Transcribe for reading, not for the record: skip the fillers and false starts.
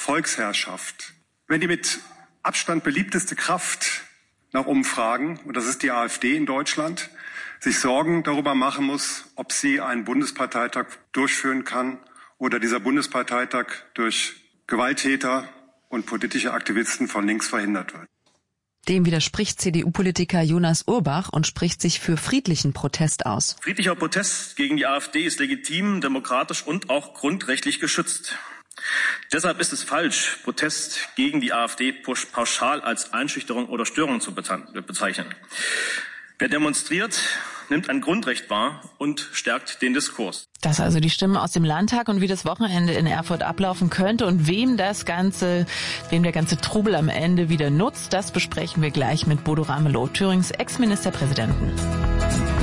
Volksherrschaft. Wenn die mit Abstand beliebteste Kraft nach Umfragen, und das ist die AfD in Deutschland, sich Sorgen darüber machen muss, ob sie einen Bundesparteitag durchführen kann oder dieser Bundesparteitag durch Gewalttäter und politische Aktivisten von links verhindert wird. Dem widerspricht CDU-Politiker Jonas Urbach und spricht sich für friedlichen Protest aus. Friedlicher Protest gegen die AfD ist legitim, demokratisch und auch grundrechtlich geschützt. Deshalb ist es falsch, Protest gegen die AfD pauschal als Einschüchterung oder Störung zu bezeichnen. Wer demonstriert, nimmt ein Grundrecht wahr und stärkt den Diskurs. Das also die Stimmen aus dem Landtag und wie das Wochenende in Erfurt ablaufen könnte und wem der ganze Trubel am Ende wieder nutzt, das besprechen wir gleich mit Bodo Ramelow, Thürings Ex-Ministerpräsidenten.